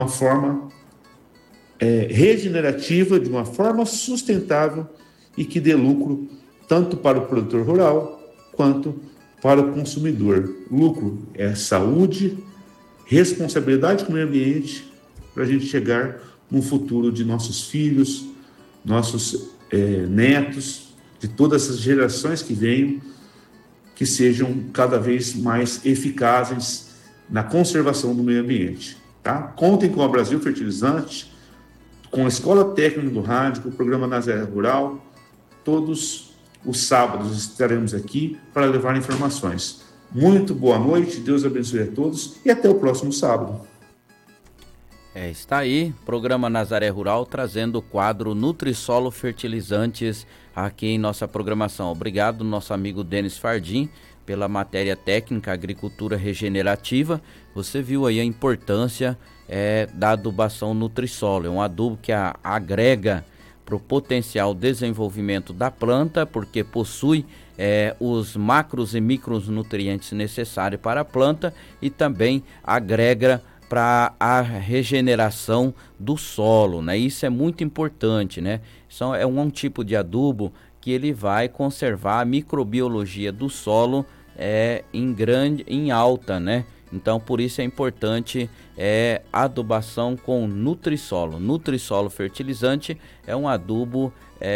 uma forma regenerativa, de uma forma sustentável e que dê lucro tanto para o produtor rural quanto para o consumidor. Lucro é saúde, responsabilidade com o meio ambiente, para a gente chegar no futuro de nossos filhos, nossos netos, de todas as gerações que venham, que sejam cada vez mais eficazes na conservação do meio ambiente. Tá? Contem com a Brasil Fertilizante, com a Escola Técnica do Rádio, com o programa Nazaré Rural. Todos os sábados estaremos aqui para levar informações. Muito boa noite, Deus abençoe a todos e até o próximo sábado. Está aí, programa Nazaré Rural trazendo o quadro Nutrisolo Fertilizantes aqui em nossa programação. Obrigado, nosso amigo Denis Fardim, pela matéria técnica Agricultura Regenerativa. Você viu aí a importância da adubação Nutrisolo. É um adubo que agrega para o potencial desenvolvimento da planta, porque possui os macros e micronutrientes necessários para a planta e também agrega para a regeneração do solo, né? Isso é muito importante, né? Isso é um tipo de adubo que ele vai conservar a microbiologia do solo em alta, né? Então, por isso é importante adubação com Nutrisolo. Nutrisolo fertilizante é um adubo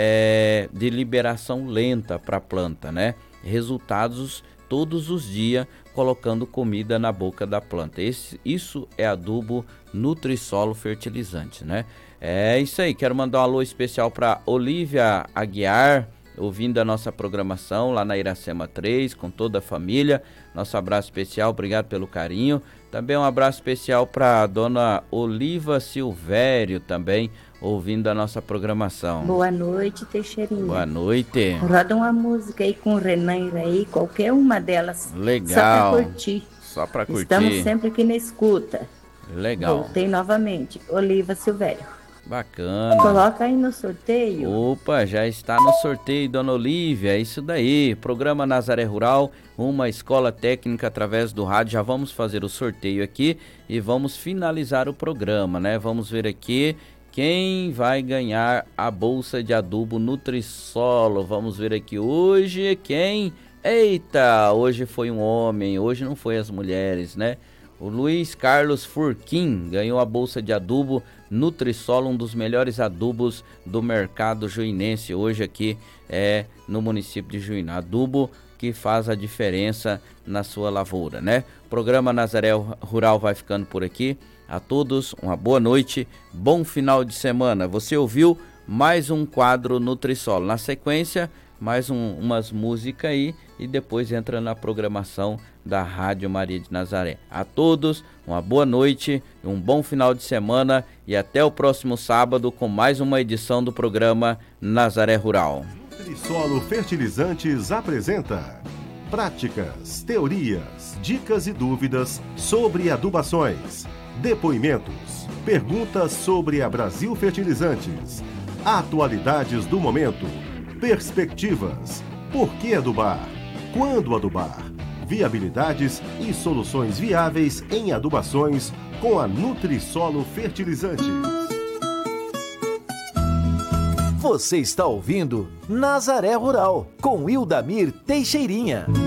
de liberação lenta para a planta, né? Resultados todos os dias, colocando comida na boca da planta. Isso é adubo Nutrisolo fertilizante, né? É isso aí, quero mandar um alô especial para Olívia Aguiar, ouvindo a nossa programação lá na Iracema 3, com toda a família. Nosso abraço especial, obrigado pelo carinho. Também um abraço especial para a dona Oliva Silvério, também ouvindo a nossa programação. Boa noite, Teixeirinha. Boa noite. Roda uma música aí com o Renan aí, qualquer uma delas. Legal. Só pra curtir. Só pra curtir. Estamos sempre aqui na escuta. Legal. Voltei novamente. Oliva Silvério. Bacana. Coloca aí no sorteio. Opa, já está no sorteio, dona Olívia, é isso daí. Programa Nazaré Rural, uma escola técnica através do rádio. Já vamos fazer o sorteio aqui e vamos finalizar o programa, né? Vamos ver aqui quem vai ganhar a bolsa de adubo Nutrisolo. Vamos ver aqui hoje quem? Eita, hoje foi um homem, hoje não foi as mulheres, né? O Luiz Carlos Furquim ganhou a bolsa de adubo Nutrisolo, um dos melhores adubos do mercado juinense hoje aqui no município de Juína. Adubo que faz a diferença na sua lavoura, né? O programa Nazaré Rural vai ficando por aqui. A todos uma boa noite, bom final de semana. Você ouviu mais um quadro Nutrisolo. Na sequência, mais umas músicas aí e depois entra na programação da Rádio Maria de Nazaré. A todos, uma boa noite, um bom final de semana e até o próximo sábado com mais uma edição do programa Nazaré Rural. Nutrisolo Fertilizantes apresenta práticas, teorias, dicas e dúvidas sobre adubações, depoimentos, perguntas sobre a Brasil Fertilizantes, atualidades do momento, perspectivas, por que adubar, quando adubar, viabilidades e soluções viáveis em adubações com a Nutrisolo Fertilizantes. Você está ouvindo Nazaré Rural com Wildamir Teixeirinha.